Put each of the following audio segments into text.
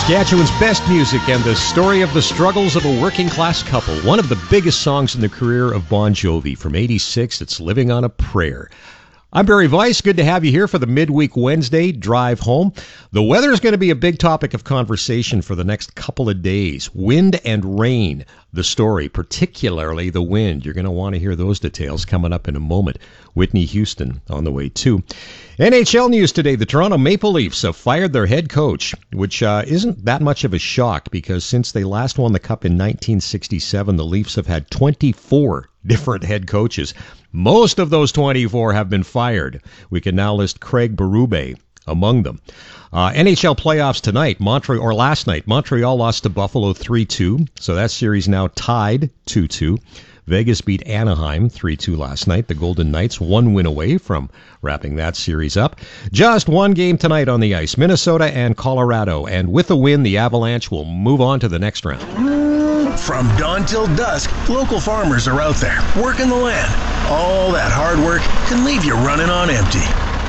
Saskatchewan's best music and the story of the struggles of a working-class couple. One of the biggest songs in the career of Bon Jovi. From '86, it's Living on a Prayer. I'm Barry Weiss. Good to have you here for the midweek Wednesday drive home. The weather is going to be a big topic of conversation for the next couple of days. Wind and rain, the story, particularly the wind. You're going to want to hear those details coming up in a moment. Whitney Houston on the way too. NHL news today. The Toronto Maple Leafs have fired their head coach, which isn't that much of a shock because since they last won the Cup in 1967, the Leafs have had 24 different head coaches. Most of those 24 have been fired. We can now list Craig Berube among them. NHL playoffs tonight. Last night, Montreal lost to Buffalo 3-2, so that series now tied 2-2. Vegas beat Anaheim 3-2 last night. The Golden Knights one win away from wrapping that series up. Just one game tonight on the ice, Minnesota and Colorado. And with a win, the Avalanche will move on to the next round. From dawn till dusk, local farmers are out there working the land. All that hard work can leave you running on empty.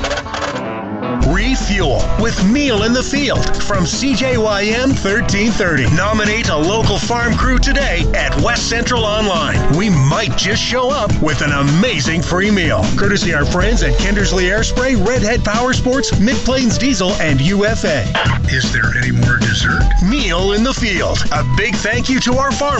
Refuel with Meal in the Field from CJYM 1330. Nominate a local farm crew today at West Central Online. We might just show up with an amazing free meal. Courtesy our friends at Kindersley Airspray, Redhead Power Sports, Mid-Plains Diesel, and UFA. Is there any more dessert? Meal in the Field. A big thank you to our farmers.